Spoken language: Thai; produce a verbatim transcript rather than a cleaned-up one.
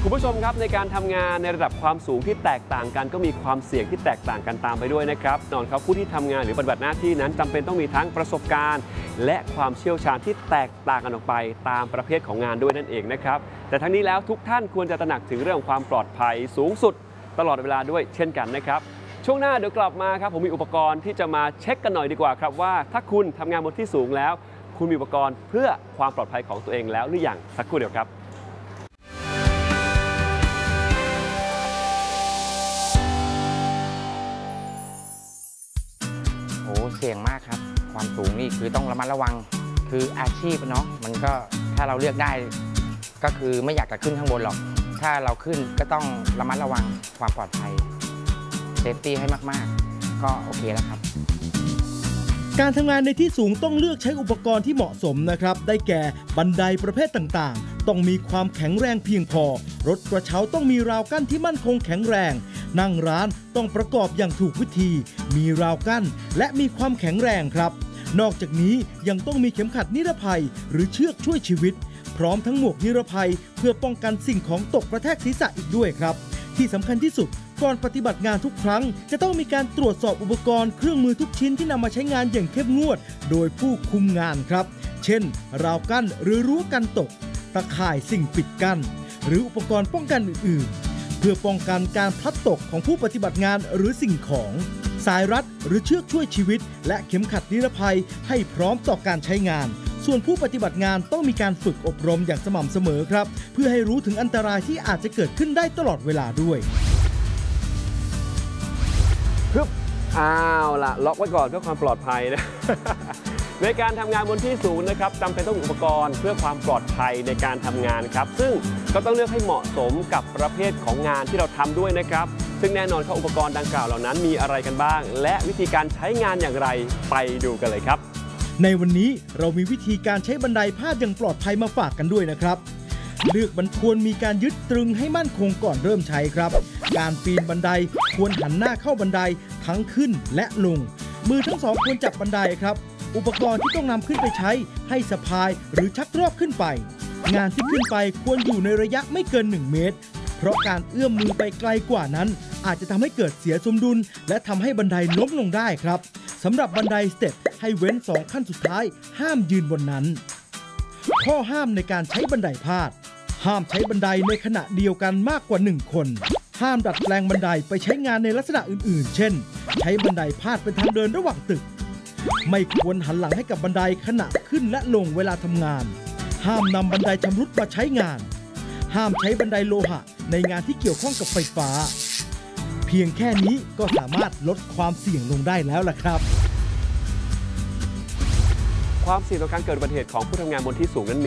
คุณผู้ชมครับในการทำงานในระดับความสูงที่แตกต่างกันก็มีความเสี่ยงที่แตกต่างกันตามไปด้วยนะครับนอนครับผู้ที่ทำงานหรือปฏิบัติหน้าที่นั้นจำเป็นต้องมีทั้งประสบการณ์และความเชี่ยวชาญที่แตกต่างกันออกไปตามประเภทของงานด้วยนั่นเองนะครับแต่ทั้งนี้แล้วทุกท่านควรจะตระหนักถึงเรื่องของความปลอดภัยสูงสุดตลอดเวลาด้วยเช่นกันนะครับช่วงหน้าเดี๋ยวกลับมาครับผมมีอุปกรณ์ที่จะมาเช็คกันหน่อยดีกว่าครับว่าถ้าคุณทำงานบนที่สูงแล้วคุณมีอุปกรณ์เพื่อความปลอดภัยของตัวเองแล้วหรือยังสักครู่เดียวครับโอ้เสี่ยงมากครับความสูงนี่คือต้องระมัดระวังคืออาชีพเนาะมันก็ถ้าเราเลือกได้ก็คือไม่อยากจะขึ้นข้างบนหรอกถ้าเราขึ้นก็ต้องระมัดระวังความปลอดภัยเซฟตี้ให้มากๆก็โอเคแล้วครับการทำงานในที่สูงต้องเลือกใช้อุปกรณ์ที่เหมาะสมนะครับได้แก่บันไดประเภทต่างๆต้องมีความแข็งแรงเพียงพอรถกระเช้าต้องมีราวกั้นที่มั่นคงแข็งแรงนั่งร้านต้องประกอบอย่างถูกวิธีมีราวกั้นและมีความแข็งแรงครับนอกจากนี้ยังต้องมีเข็มขัดนิรภัยหรือเชือกช่วยชีวิตพร้อมทั้งหมวกนิรภัยเพื่อป้องกันสิ่งของตกกระแทกศีรษะอีกด้วยครับที่สำคัญที่สุดก่อนปฏิบัติงานทุกครั้งจะต้องมีการตรวจสอบอุปกรณ์เครื่องมือทุกชิ้นที่นำมาใช้งานอย่างเข้มงวดโดยผู้คุมงานครับเช่นราวกั้นหรือรั้วกันตกตะข่ายสิ่งปิดกั้นหรืออุปกรณ์ป้องกันอื่นๆเพื่อป้องกันการพลัดตกของผู้ปฏิบัติงานหรือสิ่งของสายรัดหรือเชือกช่วยชีวิตและเข็มขัดนิรภัยให้พร้อมต่อการใช้งานส่วนผู้ปฏิบัติงานต้องมีการฝึกอบรมอย่างสม่ำเสมอครับเพื่อให้รู้ถึงอันตรายที่อาจจะเกิดขึ้นได้ตลอดเวลาด้วยฮึบอ้าวล่ะล็อกไว้ก่อนเพื่อความปลอดภัยนะ ในการทำงานบนที่สูงนะครับจำเป็นต้องมีอุปกรณ์เพื่อความปลอดภัยในการทำงานครับซึ่งก็ต้องเลือกให้เหมาะสมกับประเภทของงานที่เราทำด้วยนะครับซึ่งแน่นอนครับอุปกรณ์ดังกล่าวเหล่านั้นมีอะไรกันบ้างและวิธีการใช้งานอย่างไรไปดูกันเลยครับในวันนี้เรามีวิธีการใช้บันไดพาดอย่างปลอดภัยมาฝากกันด้วยนะครับเลือกบันควรมีการยึดตรึงให้มั่นคงก่อนเริ่มใช้ครับการปีนบันไดควรหันหน้าเข้าบันไดทั้งขึ้นและลงมือทั้งสองควรจับบันไดครับอุปกรณ์ที่ต้องนำขึ้นไปใช้ให้สะพายหรือชักรอกขึ้นไปงานที่ขึ้นไปควรอยู่ในระยะไม่เกินหนึ่งเมตรเพราะการเอื้อมมือไปไกลกว่านั้นอาจจะทำให้เกิดเสียสมดุลและทำให้บันไดล้มลงได้ครับสำหรับบันไดสเต็ปให้เว้นสองขั้นสุดท้ายห้ามยืนบนนั้นข้อห้ามในการใช้บันไดพาดห้ามใช้บันไดในขณะเดียวกันมากกว่าหนึ่งคนห้ามดัดแปลงบันไดไปใช้งานในลักษณะอื่นๆเช่นใช้บันไดพาดเป็นทางเดินระหว่างตึกไม่ควรหันหลังให้กับบันไดขณะขึ้นและลงเวลาทำงานห้ามนำบันไดชำรุดมาใช้งานห้ามใช้บันไดโลหะในงานที่เกี่ยวข้องกับไฟฟ้าเพียงแค่นี้ก็สามารถลดความเสี่ยงลงได้แล้วล่ะครับความเสี่ยงต่อการเกิดอุบัติเหตุของผู้ทำงานบนที่สูงนั้นมี